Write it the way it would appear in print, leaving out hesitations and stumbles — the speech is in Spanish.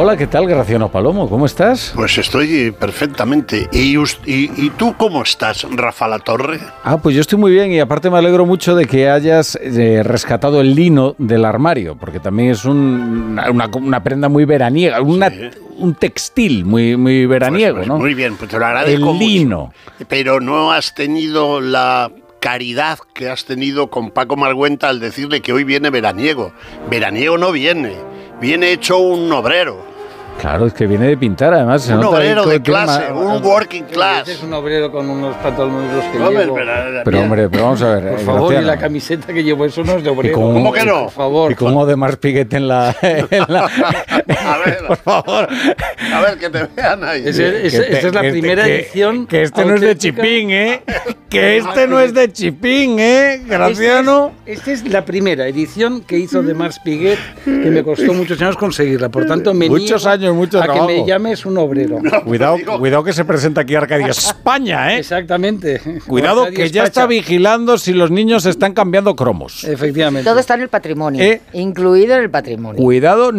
Hola, ¿qué tal, Graciano Palomo? ¿Cómo estás? Pues estoy perfectamente. ¿Y tú cómo estás, Rafa Latorre? Pues yo estoy muy bien y aparte me alegro mucho de que hayas rescatado el lino del armario, porque también es una prenda muy veraniega, un textil muy veraniego, pues, ¿no? Muy bien, pues te lo agradezco el lino. Mucho. Pero no has tenido la caridad que has tenido con Paco Margüenta al decirle que hoy viene veraniego. Veraniego no viene hecho un obrero. Claro, es que viene de pintar, además. Un obrero de clase, un working class. Es un obrero con unos pantalones que llevo. Pero hombre, vamos a ver. Por favor, y la camiseta que llevo, eso no es de obrero. ¿Cómo que no? Por favor. Y como de Mars Piguet en la... A ver, por favor. A ver, que te vean ahí. Esa es la primera edición. Que este no es de Chipín, ¿eh? Que este no es de Chipín, ¿eh? Graciano. Esta es la primera edición que hizo de Mars Piguet, que me costó muchos años conseguirla. Por tanto, muchos años, mucho trabajo. Que me llames un obrero. No, cuidado que se presenta aquí Arcadia España, ¿eh? Exactamente. Cuidado Arcadia que ya España. está vigilando si los niños están cambiando cromos. Efectivamente. Todo está en el patrimonio, incluido en el patrimonio. Cuidado.